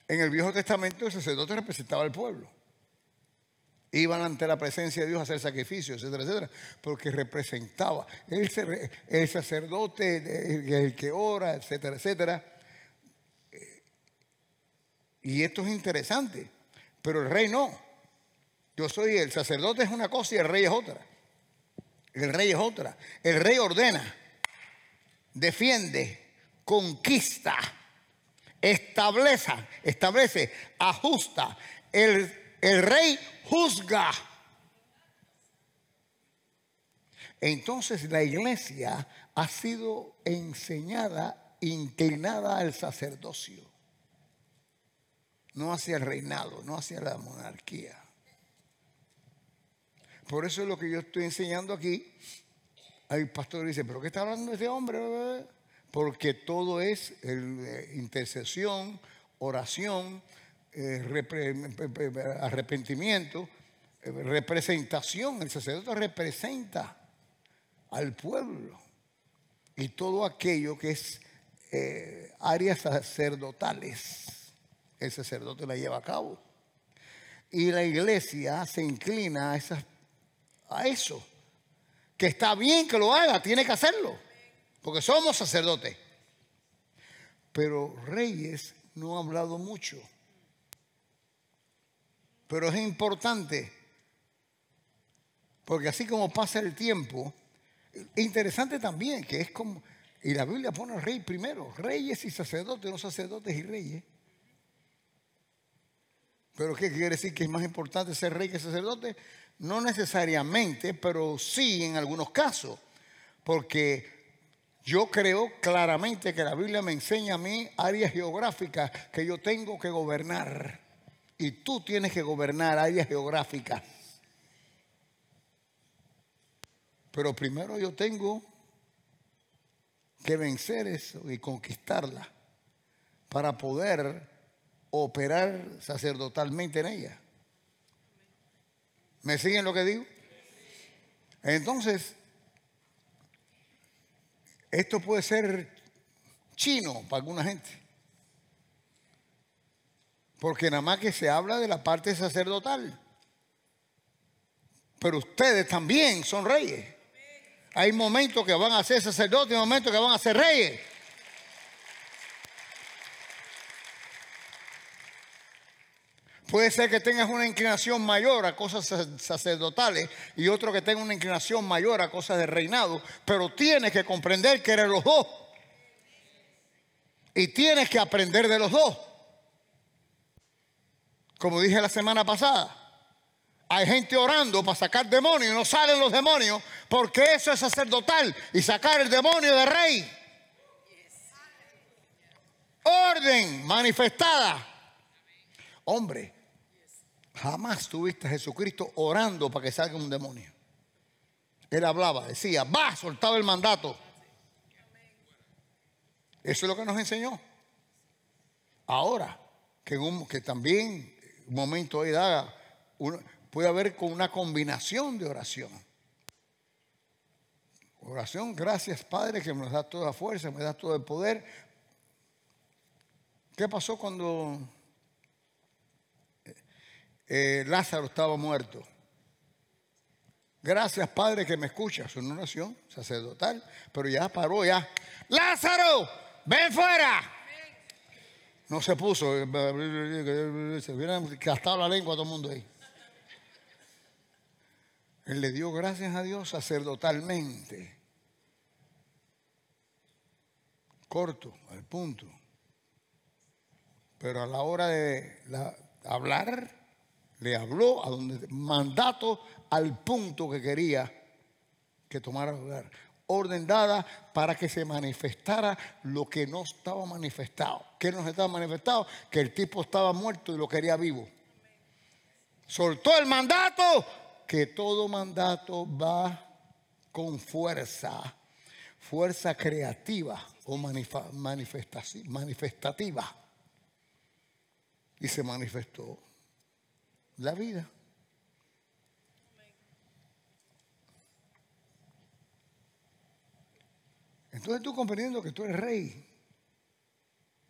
En el Viejo Testamento el sacerdote representaba al pueblo. Iban ante la presencia de Dios a hacer sacrificios, etcétera, etcétera, porque representaba. El sacerdote, el que ora, etcétera, etcétera. Y esto es interesante, pero el rey no. El sacerdote es una cosa y el rey es otra. El rey es otra. El rey ordena, defiende, conquista, establece, ajusta. El rey juzga. Entonces la iglesia ha sido enseñada, inclinada al sacerdocio, no hacia el reinado, no hacia la monarquía. Por eso es lo que yo estoy enseñando aquí. El pastor dice, ¿pero qué está hablando este hombre? Porque todo es intercesión, oración, arrepentimiento, representación. El sacerdote representa al pueblo y todo aquello que es áreas sacerdotales, el sacerdote la lleva a cabo. Y la iglesia se inclina a eso. Que está bien que lo haga, tiene que hacerlo, porque somos sacerdotes. Pero Reyes no ha hablado mucho. Pero es importante, porque así como pasa el tiempo, interesante también que es como, y la Biblia pone al rey primero, reyes y sacerdotes, no sacerdotes y reyes. ¿Pero qué quiere decir? ¿Que es más importante ser rey que sacerdote? No necesariamente, pero sí en algunos casos. Porque yo creo claramente que la Biblia me enseña a mí áreas geográficas que yo tengo que gobernar. Y tú tienes que gobernar áreas geográficas. Pero primero yo tengo que vencer eso y conquistarla para poder operar sacerdotalmente en ella. ¿Me siguen lo que digo? Entonces, esto puede ser chino para alguna gente, porque nada más que se habla de la parte sacerdotal. Pero ustedes también son reyes. Hay momentos que van a ser sacerdotes y momentos que van a ser reyes. Puede ser que tengas una inclinación mayor a cosas sacerdotales y otro que tenga una inclinación mayor a cosas de reinado, pero tienes que comprender que eres los dos. Y tienes que aprender de los dos. Como dije la semana pasada, hay gente orando para sacar demonios y no salen los demonios porque eso es sacerdotal y sacar el demonio de rey. Orden manifestada. Hombre, jamás tuviste a Jesucristo orando para que salga un demonio. Él hablaba, decía, va, soltaba el mandato. Eso es lo que nos enseñó. Ahora, que también un momento de edad puede haber con una combinación de oración. Oración, gracias Padre que me da toda la fuerza, me da todo el poder. ¿Qué pasó cuando Lázaro estaba muerto? Gracias Padre que me escuchas. Es una oración sacerdotal, pero ya paró ya. ¡Lázaro, ven fuera! No se puso, se hubiera gastado la lengua a todo el mundo ahí. Él le dio gracias a Dios sacerdotalmente. Corto, al punto. Pero a la hora de hablar, le habló a donde mandato al punto que quería que tomara lugar. Orden dada para que se manifestara lo que no estaba manifestado. ¿Qué no estaba manifestado? Que el tipo estaba muerto y lo quería vivo. Soltó el mandato, que todo mandato va con fuerza creativa o manifestativa. Y se manifestó la vida. Entonces tú comprendiendo que tú eres rey,